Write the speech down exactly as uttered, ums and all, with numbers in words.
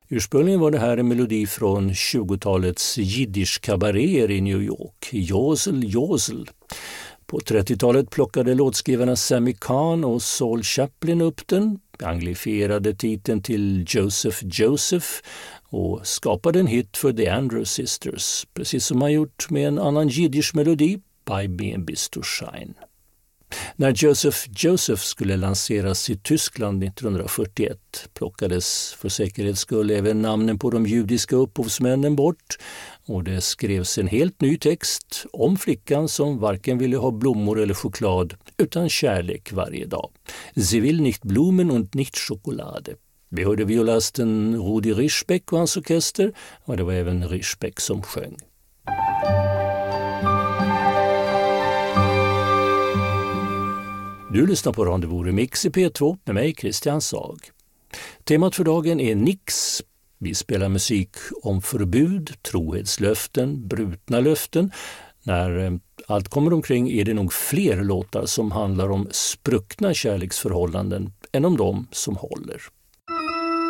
Ursprungligen var det här en melodi från tjugotalets jiddisch-kabaréer i New York, Josel, Josel. På trettiotalet plockade låtskrivarna Sammy Kahn och Saul Chaplin upp den, anglifierade titeln till Joseph Joseph och skapade en hit för The Andrews Sisters, precis som man gjort med en annan jiddisch-melodi, By Being Bisto Shine. När Joseph Joseph skulle lanseras i Tyskland nittonhundrafyrtioett plockades för säkerhets skull även namnen på de judiska upphovsmännen bort och det skrevs en helt ny text om flickan som varken ville ha blommor eller choklad utan kärlek varje dag. Sie will nicht Blumen und nicht Schokolade. Vi hörde violisten Rudi Rischbeck och hans orkester och det var även Rischbeck som sjöng. Du lyssnar på Rendezvous Remix i P två med mig, Christian Sag. Temat för dagen är Nix. Vi spelar musik om förbud, trohetslöften, brutna löften. När allt kommer omkring är det nog fler låtar som handlar om spruckna kärleksförhållanden än om de som håller.